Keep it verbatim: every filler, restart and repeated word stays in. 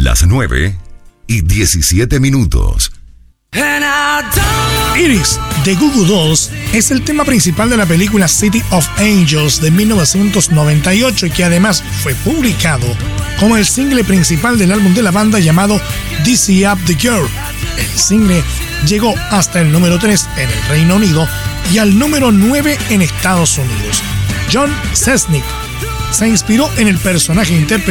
Las nueve y diecisiete minutos. Iris, de Goo Goo Dolls, es el tema principal de la película City of Angels de mil novecientos noventa y ocho y que además fue publicado como el single principal del álbum de la banda llamado Dizzy Up the Girl. El single llegó hasta el número tres en el Reino Unido y al número nueve en Estados Unidos. John Szczesnik se inspiró en el personaje interpretado